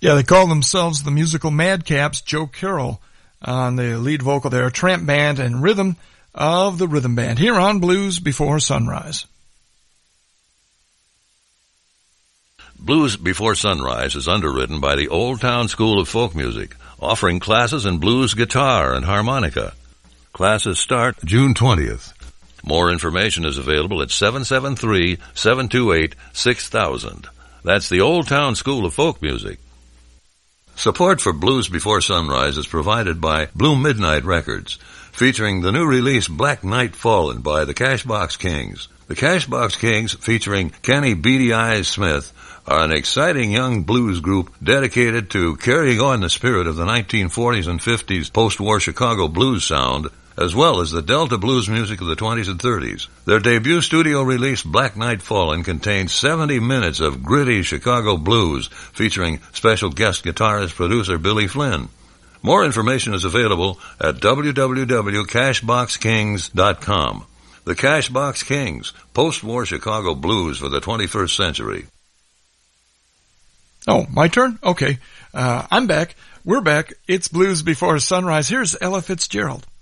Yeah, they call themselves the Musical Madcaps. Joe Carroll on the lead vocal there, tramp band and rhythm of the Rhythm Band, here on Blues Before Sunrise. Blues Before Sunrise is underwritten by the Old Town School of Folk Music, offering classes in blues guitar and harmonica. Classes start June 20th. More information is available at 773-728-6000. That's the Old Town School of Folk Music. Support for Blues Before Sunrise is provided by Blue Midnight Records, featuring the new release Black Night Fallen by the Cashbox Kings. The Cashbox Kings, featuring Kenny Beady Eyes Smith, are an exciting young blues group dedicated to carrying on the spirit of the 1940s and 50s post-war Chicago blues sound, as well as the Delta blues music of the 20s and 30s. Their debut studio release, Black Night Fallen, contains 70 minutes of gritty Chicago blues, featuring special guest guitarist producer Billy Flynn. More information is available at www.cashboxkings.com. The Cashbox Kings, post-war Chicago blues for the 21st century. Oh, my turn? Okay. I'm back. We're back. It's Blues Before Sunrise. Here's Ella Fitzgerald.